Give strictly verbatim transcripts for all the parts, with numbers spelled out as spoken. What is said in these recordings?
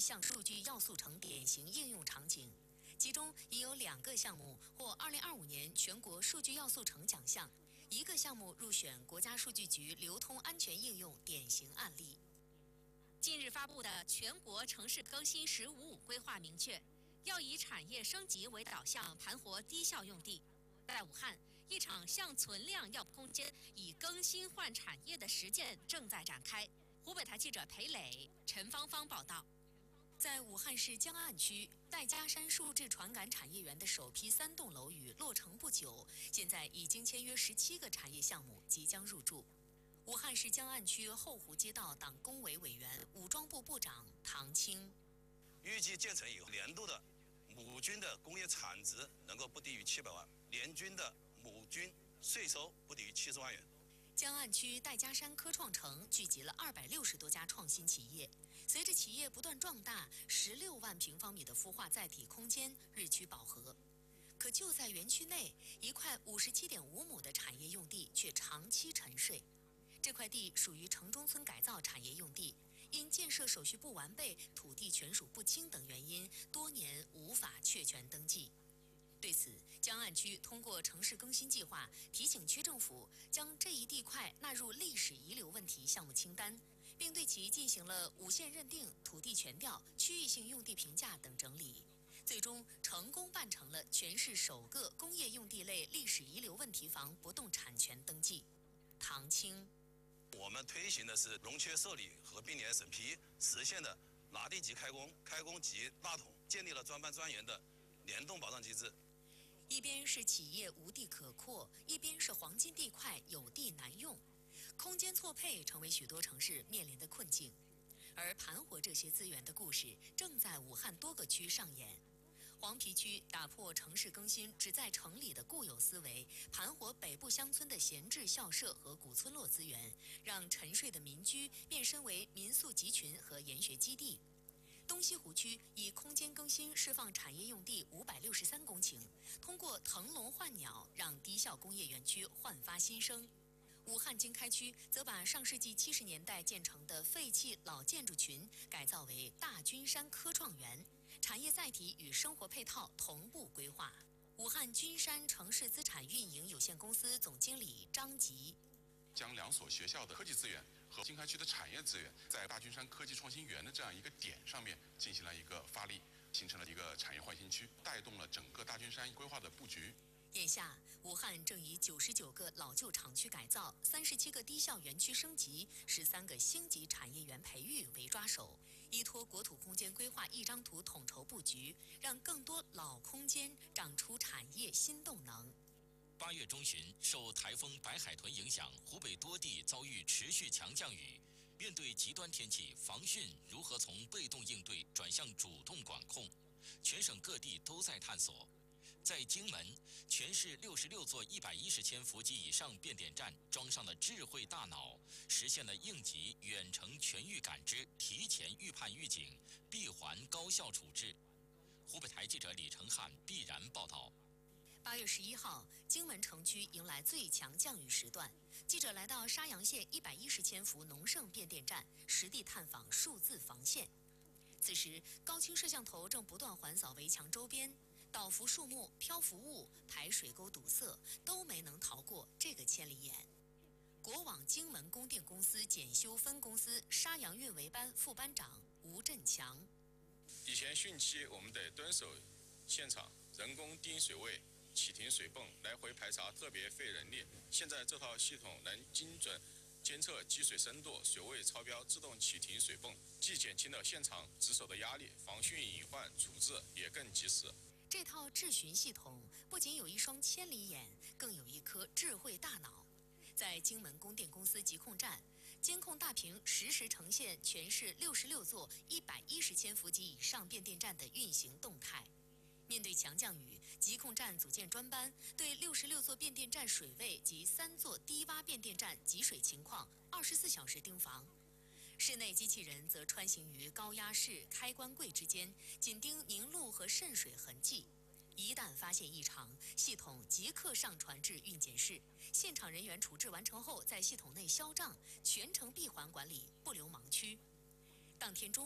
项数据要素成典型应用场景，其中已有两个项目获二零二五年全国数据要素成奖项，一个项目入选国家数据局流通安全应用典型案例。近日发布的全国城市更新“十五五”规划明确，要以产业升级为导向，盘活低效用地。在武汉，一场向存量要空间以更新换产业的实践正在展开。湖北台记者裴磊、陈芳芳报道。在武汉市江岸区戴家山数字传感产业园的首批三栋楼宇落成不久，现在已经签约十七个产业项目即将入驻。武汉市江岸区后湖街道党工委委员、武装部部长唐青， 预计建成以后，年度的亩均的工业产值能够不低于七百万，年均的亩均税收不低于七十万元。 江岸区戴家山科创城聚集了二百六十多家创新企业，随着企业不断壮大，十六万平方米的孵化载体空间日趋饱和。可就在园区内，一块五十七点五亩的产业用地却长期沉睡。这块地属于城中村改造产业用地，因建设手续不完备、土地权属不清等原因，多年无法确权登记。对此，江岸区通过城市更新计划，提醒区政府将这一地块纳入历史遗留问题项目清单，并对其进行了五线认定、土地权调、区域性用地评价等整理，最终成功办成了全市首个工业用地类历史遗留问题房不动产权登记。唐青， 我们推行的是农缺受理、合并联审批，实现的拿地即开工、开工即纳桶，建立了专办专员的联动保障机制。 一边是企业无地可扩，一边是黄金地块有地难用，空间错配成为许多城市面临的困境。而盘活这些资源的故事正在武汉多个区上演。黄陂区打破城市更新只在城里的固有思维，盘活北部乡村的闲置校舍和古村落资源，让沉睡的民居变身为民宿集群和研学基地。东西湖区以空间更新释放产业用地五百六十三公顷，通过腾笼换鸟，让低效工业园区焕发新生。武汉经开区则把上世纪七十年代建成的废弃老建筑群改造为大君山科创园，产业载体与生活配套同步规划。武汉君山城市资产运营有限公司总经理张吉， 将两所学校的科技资源和经开区的产业资源，在大君山科技创新园的这样一个点上面进行了一个发力，形成了一个产业换新区，带动了整个大君山规划的布局。 眼下，武汉正以九十九个老旧厂区改造、三十七个低效园区升级、十三个星级产业园培育为抓手，依托国土空间规划一张图统筹布局，让更多老空间长出产业新动能。 八月中旬，受台风白海豚影响，湖北多地遭遇持续强降雨。面对极端天气，防汛如何从被动应对转向主动管控？全省各地都在探索。在荆门，全市六十六座一百一十千伏及以上变电站装上了智慧大脑，实现了应急、远程全域感知、提前预判预警、闭环高效处置。湖北台记者李成汉必然报道。 八月十一号，荆门城区迎来最强降雨时段，记者来到沙洋县一百一十千伏农盛变电站，实地探访数字防线。此时，高清摄像头正不断环扫围墙周边，倒伏树木、漂浮物、排水沟堵塞，都没能逃过这个千里眼。国网荆门供电公司检修分公司沙洋运维班副班长吴振强： 以前汛期我们得蹲守现场，人工盯水位、启停水泵，来回排查，特别费人力。现在这套系统能精准监测积水深度、水位超标，自动启停水泵，既减轻了现场值守的压力，防汛隐患处置也更及时。 这套智巡系统不仅有一双千里眼，更有一颗智慧大脑。在荆门供电公司疾控站，监控大屏实时呈现全市六十六座一百一十千伏及以上变电站的运行动态。面对强降雨，疾控站组建专班，对六十六座变电站水位及三座低洼变电站集水情况二十四小时盯防。室内机器人则穿行于高压室、开关柜之间，紧盯凝露和渗水痕迹。一旦发现异常，系统即刻上传至运检室，现场人员处置完成后，在系统内销账，全程闭环管理，不留盲区。当天中午，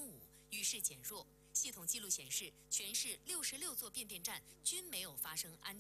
雨势减弱。系统记录显示，全市六十六座变电站均没有发生安